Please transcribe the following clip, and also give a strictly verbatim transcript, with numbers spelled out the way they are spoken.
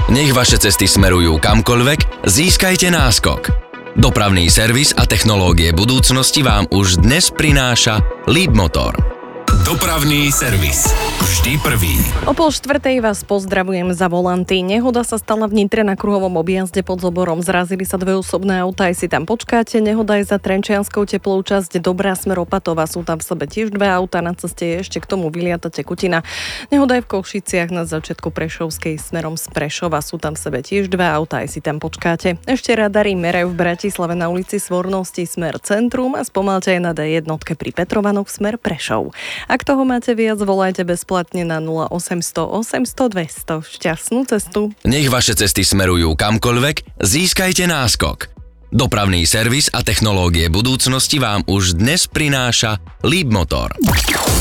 Nech vaše cesty smerujú kamkoľvek, získajte náskok. Dopravný servis a technológie budúcnosti vám už dnes prináša Leapmotor. Dopravný servis. Vždy prvý. O pol štvrtej vás pozdravujem za volanty. Nehoda sa stala v Nitre na kruhovom objazde pod Zoborom. Zrazili sa dve osobné autá, aj si tam počkáte. Nehoda je za Trenčianskou teplou časť Dobrá smer Opatova. Sú tam v sebe tiež dve autá. Na ceste je ešte k tomu vyliata tekutina. Nehoda je v Košiciach na začiatku Prešovskej smerom z Prešova. Sú tam v sebe tiež dve autá, aj si tam počkáte. Ešte radary merajú v Bratislave na ulici Svornosti smer Centrum a spomalte aj na dé jednotke pri Petrovanoch smer Prešov. Ak toho máte viac, volajte bezplatne na nula osemsto osemsto dvesto. Šťastnú cestu. Nech vaše cesty smerujú kamkoľvek, získajte náskok. Dopravný servis a technológie budúcnosti vám už dnes prináša Leapmotor.